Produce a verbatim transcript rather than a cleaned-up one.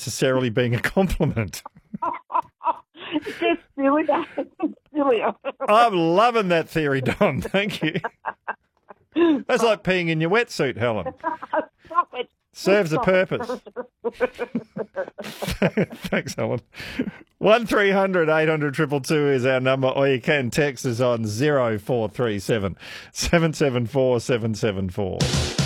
necessarily being a compliment. It's just silly. It's silly. I'm loving that theory, Don. Thank you. That's like peeing in your wetsuit, Helen. Stop it. Serves a Stop purpose. Thanks, Helen. one three hundred eight hundred two two two is our number, or you can text us on zero four three seven seven seven four seven seven four.